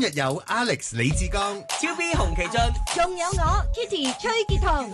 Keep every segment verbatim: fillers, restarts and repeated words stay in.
日有 Alex 李志剛、 超 B 洪其俊， 仲有我 Kitty 崔潔彤。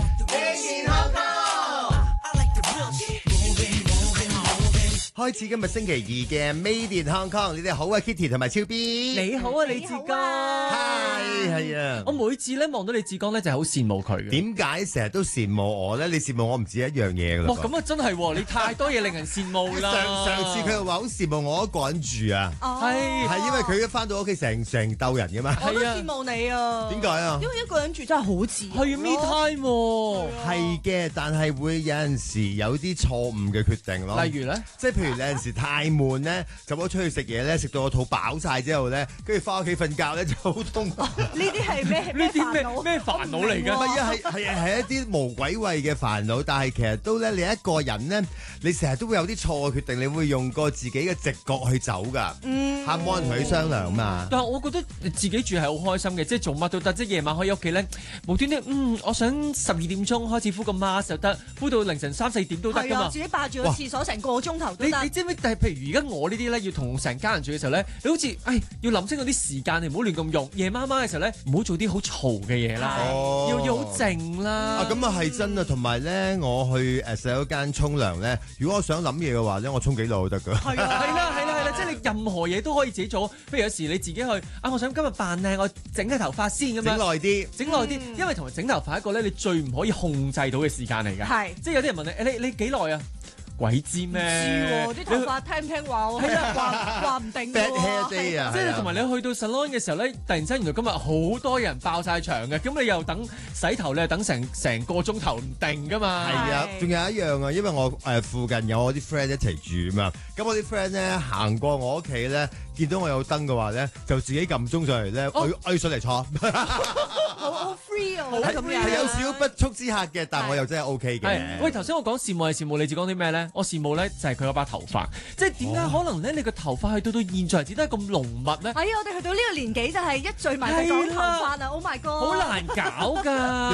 開始今日星期二嘅 Made in Hong Kong，你哋好啊 Kitty 同埋超 B。 你好啊李志剛， 係係啊！ 我每次咧望到李志剛咧就係好羨慕佢嘅。 點解成日都羨慕我咧？你羨慕我唔止一樣嘢噶啦。 哇，咁啊真係喎，你太多嘢令人羨慕啦。 上上次佢又話好羨慕我一個人住啊， 係係因為佢一翻到屋企成成竇人噶嘛。 我都羨慕你啊！ 點解啊？ 因為一個人住真係好自由。 係 me time 喎。 係嘅，但係會有陣時有啲錯誤嘅決定咯。 例如咧， 即係譬如有陣時太悶咧，就冇出去食嘢咧，食到個肚飽晒之後咧，跟住翻屋企瞓覺咧就好痛苦。 呢啲係咩咩呢啲咩煩惱？ 咩煩惱嚟㗎？ 唔係啊，係係啊，係一啲無鬼謂嘅煩惱，但係其實都咧，你一個人咧，你成日都會有啲錯嘅決定，你會用過自己嘅直覺去走㗎， 嗯， 嚇冇人同你商量嘛。 但係我覺得自己住係好開心嘅，即係做乜都得，即係夜晚可以屋企咧無端端，嗯，我想十二點鐘開始敷個 mask 就得，敷到凌晨三四點都得㗎嘛。 係啊，自己霸住個廁所成個鐘頭都得。 你你知唔知？但係譬如而家我呢啲咧，要同成家人住嘅時候咧，你好似誒要諗清嗰啲時間，你唔好亂咁用。夜媽媽嘅時候咧，唔好做啲好嘈嘅嘢啦， 哦要要好靜啦。 啊，咁啊係真啊，同埋咧，我去誒洗手間沖涼咧，如果我想諗嘢嘅話咧，我沖幾耐都得㗎。 係啊， 係啦係啦係啦，即係你任何嘢都可以自己做。譬如有時你自己去啊，我想今日扮靚，我整下頭髮先咁樣。 整耐啲， 整耐啲，因為同埋整頭髮一個咧，你最唔可以控制到嘅時間嚟㗎。 係即係有啲人問你，誒你你幾耐啊？鬼知咩？ 唔知喎，啲頭髮聽唔聽話喎？係啊，話話唔定 bad 喎。 hair day 啊， 即係同埋你去到 salon 嘅時候咧，突然之間原來今日好多人爆晒場嘅，咁你又等洗頭，你又等成成個鐘頭唔定㗎嘛。 係啊，仲有一樣啊，因為我誒、呃、附近有我啲 friend 一齊住啊嘛，咁我啲 friend 咧行過我屋企咧，見到我有燈嘅話咧，就自己撳鐘上嚟咧，我我要上嚟坐， 好好 free 啊， 係咁樣係有少少不速之客嘅，但我又真係 OK 嘅。 係，喂，頭先我講羨慕係羨慕，你知講啲咩咧？我羨慕咧就係佢嗰把頭髮，即係點解可能咧你個頭髮去到到現在只得咁濃密咧？ 係啊，我哋去到呢個年紀就係一聚埋就講頭髮啊！Oh my god， 好難搞㗎。